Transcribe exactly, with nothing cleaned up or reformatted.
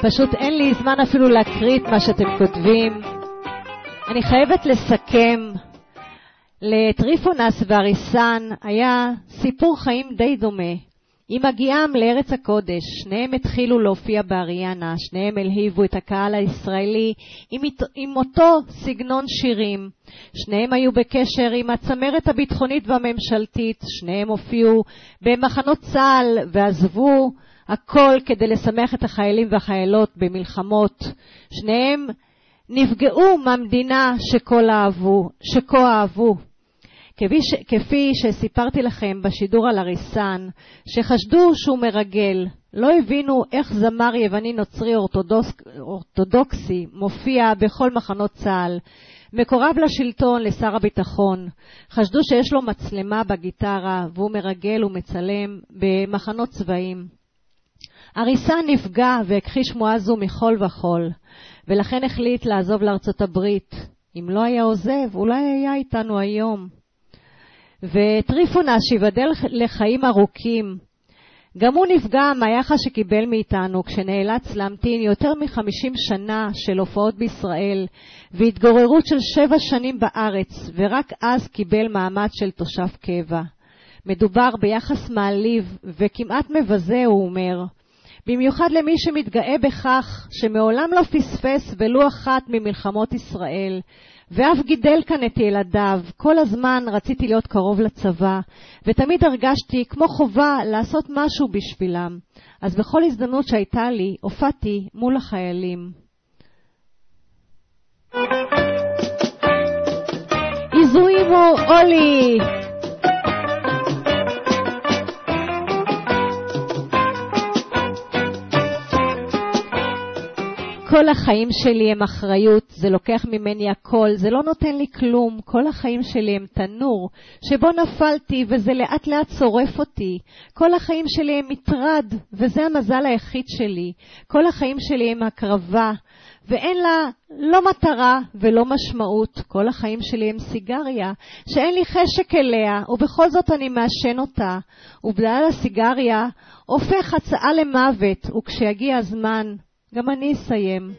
פשוט אין לי זמן אפילו להקריא את מה שאתם כותבים. אני חייבת לסכם. לטריפונס ואריסן היה סיפור חיים די דומה. עם הגיעם לארץ הקודש, שניהם התחילו להופיע באריאנה, שניהם הלהיבו את הקהל הישראלי עם, עם אותו סגנון שירים. שניהם היו בקשר עם הצמרת הביטחונית והממשלתית, שניהם הופיעו במחנות צה"ל ועזבו הכל כדי לשמח את החיילים והחיילות במלחמות. שניהם נפגעו מהמדינה שכה אהבו, שכה אהבו. כפי, ש... כפי שסיפרתי לכם בשידור על אריסן, שחשדו שהוא מרגל, לא הבינו איך זמר יווני נוצרי אורתודוקס... אורתודוקסי מופיע בכל מחנות צה"ל, מקורב לשלטון, לשר הביטחון. חשדו שיש לו מצלמה בגיטרה והוא מרגל ומצלם במחנות צבאיים. אריסן נפגע והכחיש שמועה זו מכל וכל, ולכן החליט לעזוב לארצות הברית. אם לא היה עוזב, אולי היה איתנו היום. וטריפונס שיבדל לחיים ארוכים, גם הוא נפגע מהיחס שקיבל מאיתנו כשנאלץ להמתין יותר מחמישים שנה של הופעות בישראל והתגוררות של שבע שנים בארץ, ורק אז קיבל מעמד של תושב קבע. מדובר ביחס מעליב וכמעט מבזה, הוא אומר, במיוחד למי שמתגאה בכך שמעולם לא פספס ולו אחת ממלחמות ישראל, ואף גידל כאן את ילדיו. כל הזמן רציתי להיות קרוב לצבא, ותמיד הרגשתי כמו חובה לעשות משהו בשבילם. אז בכל הזדמנות שהייתה לי, הופעתי מול החיילים. איזוימו אולי! כל החיים שלי הם אחריות, זה לוקח ממני הכל, זה לא נותן לי כלום. כל החיים שלי הם תנור שבו נפלתי וזה לאט לאט שורף אותי. כל החיים שלי הם מטרד וזה המזל היחיד שלי. כל החיים שלי הם הקרבה ואין לה לא מטרה ולא משמעות. כל החיים שלי הם סיגריה שאין לי חשק אליה ובכל זאת אני מאשן אותה. ובגלל הסיגריה הופך הצעה למוות, וכשיגיע הזמן גם אני אסיים.